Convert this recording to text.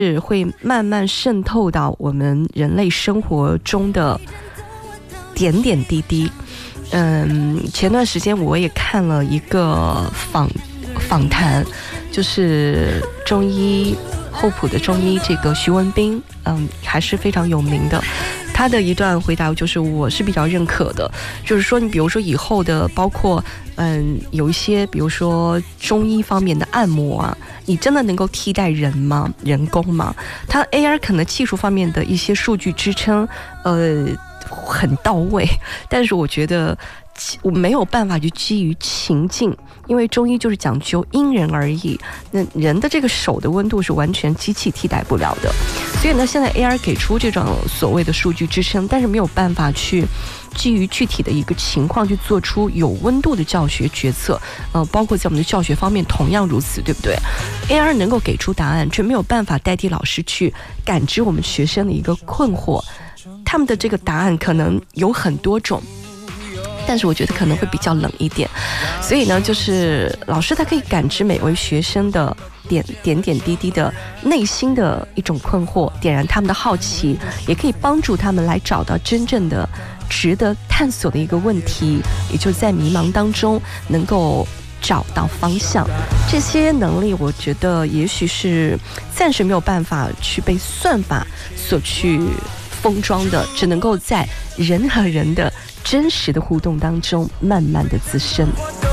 是会慢慢渗透到我们人类生活中的点点滴滴。前段时间我也看了一个访谈，就是中医厚朴的中医这个徐文斌，还是非常有名的。他的一段回答就是我是比较认可的，就是说你比如说以后的包括有一些比如说中医方面的按摩啊，你真的能够替代人吗？人工吗？它 AR 可能技术方面的一些数据支撑很到位，但是我觉得我没有办法去基于情境，因为中医就是讲究因人而异，那人的这个手的温度是完全机器替代不了的。所以呢，现在 AR 给出这种所谓的数据支撑，但是没有办法去基于具体的一个情况去做出有温度的教学决策，包括在我们的教学方面同样如此，对不对？ AR 能够给出答案，却没有办法代替老师去感知我们学生的一个困惑，他们的这个答案可能有很多种，但是我觉得可能会比较冷一点。所以呢，就是老师他可以感知每位学生的点滴滴的内心的一种困惑，点燃他们的好奇，也可以帮助他们来找到真正的值得探索的一个问题，也就在迷茫当中能够找到方向。这些能力我觉得也许是暂时没有办法去被算法所去封装的，只能够在人和人的真实的互动当中慢慢的滋生。